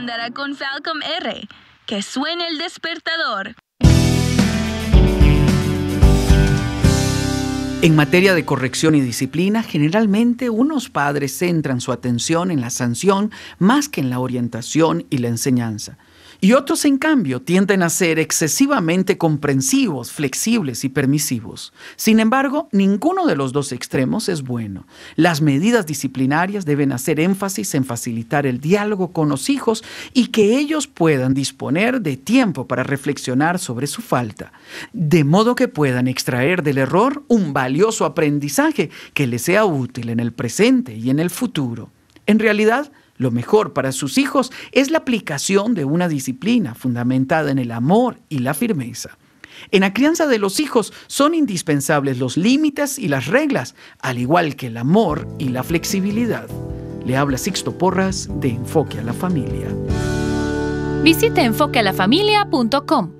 andará con Falcom R. Que suene el despertador. En materia de corrección y disciplina, generalmente unos padres centran su atención en la sanción más que en la orientación y la enseñanza. Y otros, en cambio, tienden a ser excesivamente comprensivos, flexibles y permisivos. Sin embargo, ninguno de los dos extremos es bueno. Las medidas disciplinarias deben hacer énfasis en facilitar el diálogo con los hijos y que ellos puedan disponer de tiempo para reflexionar sobre su falta, de modo que puedan extraer del error un valioso aprendizaje que les sea útil en el presente y en el futuro. En realidad, lo mejor para sus hijos es la aplicación de una disciplina fundamentada en el amor y la firmeza. En la crianza de los hijos son indispensables los límites y las reglas, al igual que el amor y la flexibilidad. Le habla Sixto Porras de Enfoque a la Familia. Visite enfoquealafamilia.com.